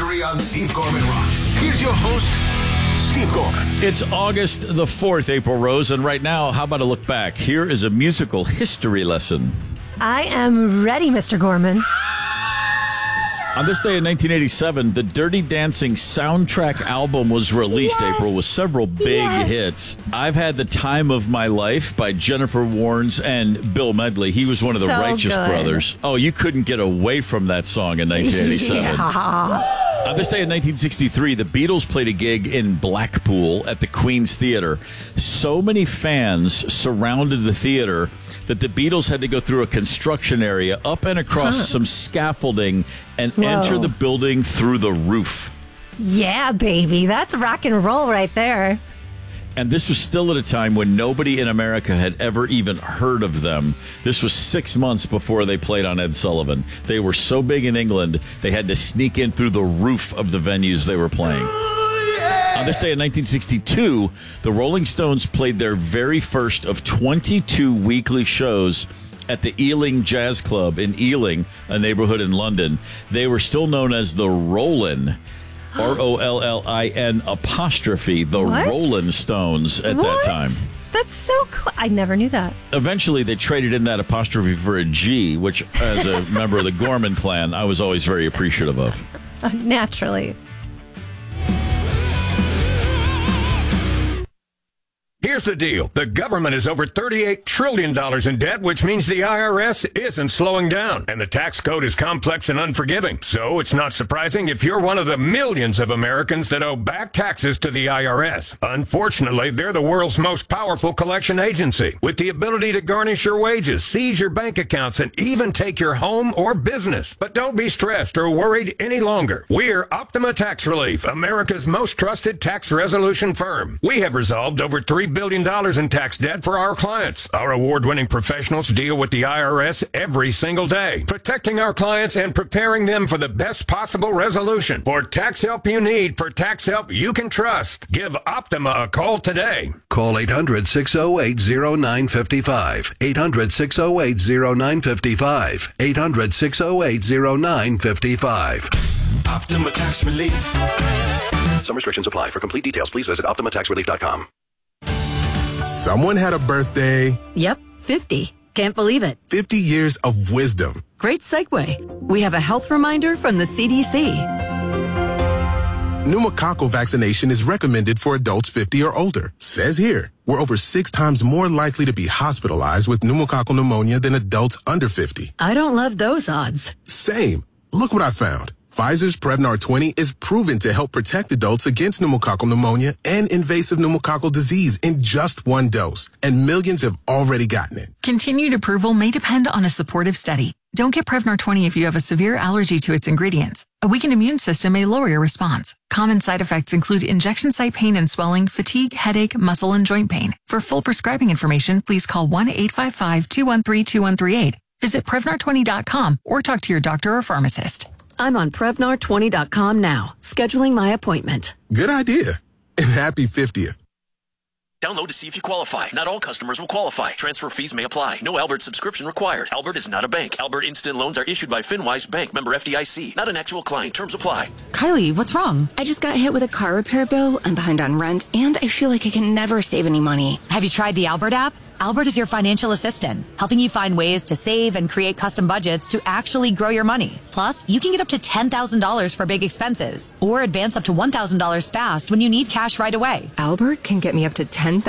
history on Steve Gorman Rocks. Here's your host, Steve Gorman. It's August the 4th, April Rose, and right now, how about a look back? Here is a musical history lesson. I am ready, Mr. Gorman. On this day in 1987, the Dirty Dancing soundtrack album was released, Yes! April, with several big hits. I've Had the Time of My Life by Jennifer Warnes and Bill Medley. He was one of the So Righteous good. Brothers. Oh, you couldn't get away from that song in 1987. Yeah. On this day in 1963, the Beatles played a gig in Blackpool at the Queen's Theatre. So many fans surrounded the theater that the Beatles had to go through a construction area up and across some scaffolding and enter the building through the roof. Yeah, baby. That's rock and roll right there. And this was still at a time when nobody in America had ever even heard of them. This was 6 months before they played on Ed Sullivan. They were so big in England, they had to sneak in through the roof of the venues they were playing. On this day in 1962, the Rolling Stones played their very first of 22 weekly shows at the Ealing Jazz Club in Ealing, a neighborhood in London. They were still known as the Rollin'. Rollin apostrophe, the What? Rolling Stones at that time. That's so cool. I never knew that. Eventually, they traded in that apostrophe for a G, which, as a member of the Gorman clan, I was always very appreciative of. Naturally. Here's the deal. The government is over $38 trillion in debt, which means the IRS isn't slowing down. And the tax code is complex and unforgiving. So it's not surprising if you're one of the millions of Americans that owe back taxes to the IRS. Unfortunately, they're the world's most powerful collection agency, with the ability to garnish your wages, seize your bank accounts, and even take your home or business. But don't be stressed or worried any longer. We're Optima Tax Relief, America's most trusted tax resolution firm. We have resolved over $3 billion in tax debt for our clients. Our award-winning professionals deal with the IRS every single day, protecting our clients and preparing them for the best possible resolution. For tax help you need, for tax help you can trust, give Optima a call today. Call 800-608-0955. 800-608-0955. 800-608-0955. Optima Tax Relief. Some restrictions apply. For complete details, please visit OptimaTaxRelief.com. Someone had a birthday. Yep, 50. Can't believe it. 50 years of wisdom. Great segue. We have a health reminder from the CDC. Pneumococcal vaccination is recommended for adults 50 or older. Says here, we're over 6 times more likely to be hospitalized with pneumococcal pneumonia than adults under 50. I don't love those odds. Same. Look what I found. Pfizer's Prevnar 20 is proven to help protect adults against pneumococcal pneumonia and invasive pneumococcal disease in just 1 dose, and millions have already gotten it. Continued approval may depend on a supportive study. Don't get Prevnar 20 if you have a severe allergy to its ingredients. A weakened immune system may lower your response. Common side effects include injection site pain and swelling, fatigue, headache, muscle, and joint pain. For full prescribing information, please call 1-855-213-2138. Visit Prevnar20.com or talk to your doctor or pharmacist. I'm on Prevnar20.com now, scheduling my appointment. Good idea. And happy 50th. Download to see if you qualify. Not all customers will qualify. Transfer fees may apply. No Albert subscription required. Albert is not a bank. Albert Instant Loans are issued by FinWise Bank, member FDIC. Not an actual client. Terms apply. Kylie, what's wrong? I just got hit with a car repair bill. I'm behind on rent, and I feel like I can never save any money. Have you tried the Albert app? Albert is your financial assistant, helping you find ways to save and create custom budgets to actually grow your money. Plus, you can get up to $10,000 for big expenses or advance up to $1,000 fast when you need cash right away. Albert can get me up to $10,000